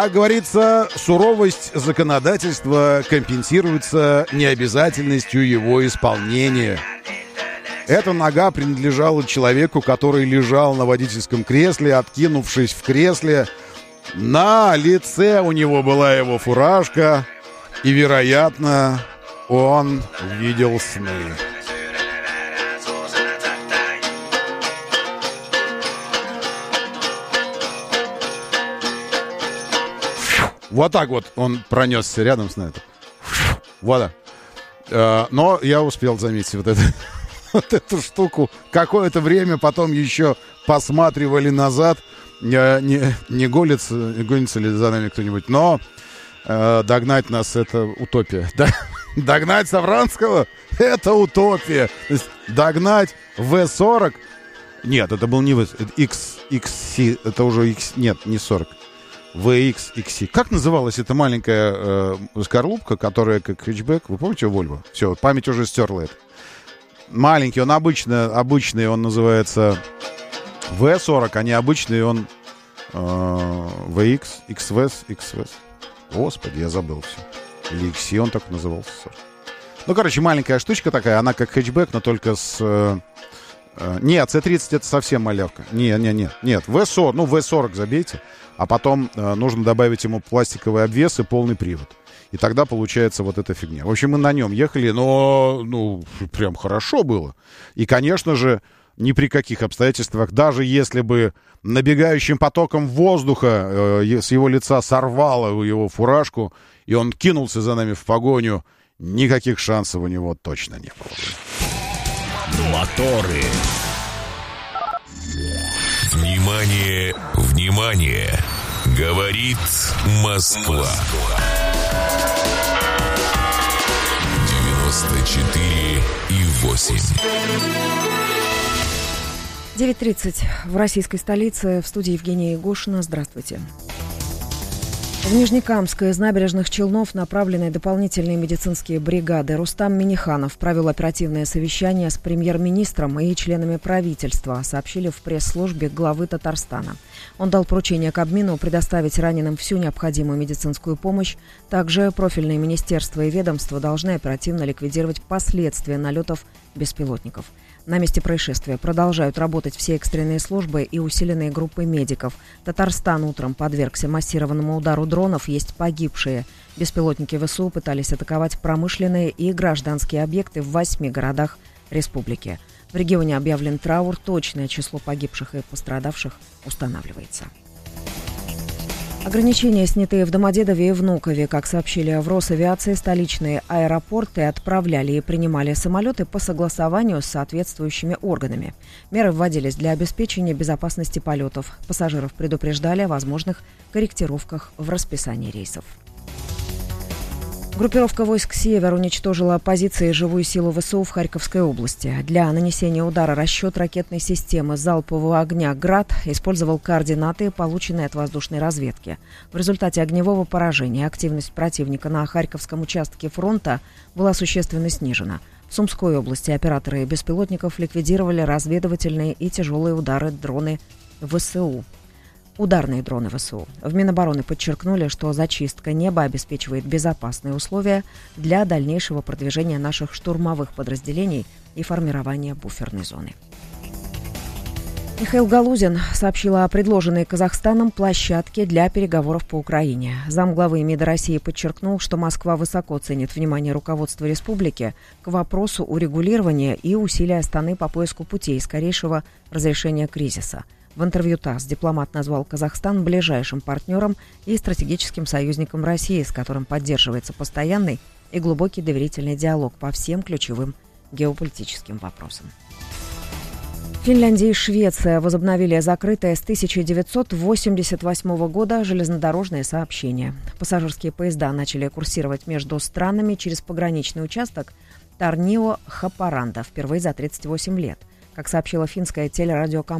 Как говорится, суровость законодательства компенсируется необязательностью его исполнения. Эта нога принадлежала человеку, который лежал на водительском кресле, откинувшись в кресле. На лице у него была его фуражка, и, вероятно, он видел сны. Вот так вот он пронесся рядом с нами. Вот. Но я успел заметить вот эту штуку. Какое-то время потом еще посматривали назад. Не гонится ли за нами кто-нибудь. Но догнать нас — это утопия. Догнать Савранского — это утопия. То есть догнать В-40... Нет, это был не XC. Это уже X... Нет, не 40. VX XC. Как называлась эта маленькая скорлупка, которая как хэтчбэк? Вы помните Volvo? Все, память уже стерла это. Маленький, он обычный, он называется V40, а не обычный, он VX, XV, XV. Господи, я забыл все. Или XC он так назывался. Ну, короче, маленькая штучка такая, она как хэтчбэк, но только с... Нет, C30 это совсем малявка. Нет. V40, ну, V40 забейте. А потом нужно добавить ему пластиковый обвес и полный привод. И тогда получается вот эта фигня. В общем, мы на нем ехали, но, прям хорошо было. И, конечно же, ни при каких обстоятельствах, даже если бы набегающим потоком воздуха с его лица сорвало его фуражку, и он кинулся за нами в погоню, никаких шансов у него точно не было. Моторы. Внимание, внимание! Говорит Москва. 94,8. 9:30 в российской столице. В студии Евгения Егошина. Здравствуйте. В Нижнекамск из набережных Челнов направлены дополнительные медицинские бригады. Рустам Минниханов провел оперативное совещание с премьер-министром и членами правительства, сообщили в пресс-службе главы Татарстана. Он дал поручение Кабмину предоставить раненым всю необходимую медицинскую помощь. Также профильные министерства и ведомства должны оперативно ликвидировать последствия налетов беспилотников. На месте происшествия продолжают работать все экстренные службы и усиленные группы медиков. Татарстан утром подвергся массированному удару дронов, есть погибшие. Беспилотники ВСУ пытались атаковать промышленные и гражданские объекты в 8 городах республики. В регионе объявлен траур, точное число погибших и пострадавших устанавливается. Ограничения, снятые в Домодедове и Внукове. Как сообщили в Росавиации, столичные аэропорты отправляли и принимали самолеты по согласованию с соответствующими органами. Меры вводились для обеспечения безопасности полетов. Пассажиров предупреждали о возможных корректировках в расписании рейсов. Группировка войск «Север» уничтожила позиции и живую силу ВСУ в Харьковской области. Для нанесения удара расчет ракетной системы залпового огня «Град» использовал координаты, полученные от воздушной разведки. В результате огневого поражения активность противника на Харьковском участке фронта была существенно снижена. В Сумской области операторы беспилотников ликвидировали разведывательные и тяжелые ударные дроны ВСУ. В Минобороны подчеркнули, что зачистка неба обеспечивает безопасные условия для дальнейшего продвижения наших штурмовых подразделений и формирования буферной зоны. Михаил Галузин сообщил о предложенной Казахстаном площадке для переговоров по Украине. Замглавы МИДа России подчеркнул, что Москва высоко ценит внимание руководства республики к вопросу урегулирования и усилия Астаны по поиску путей скорейшего разрешения кризиса. В интервью ТАСС дипломат назвал Казахстан ближайшим партнером и стратегическим союзником России, с которым поддерживается постоянный и глубокий доверительный диалог по всем ключевым геополитическим вопросам. Финляндия и Швеция возобновили закрытое с 1988 года железнодорожное сообщение. Пассажирские поезда начали курсировать между странами через пограничный участок Торнио-Хапаранда впервые за 38 лет. Как сообщила финская телерадиокомпания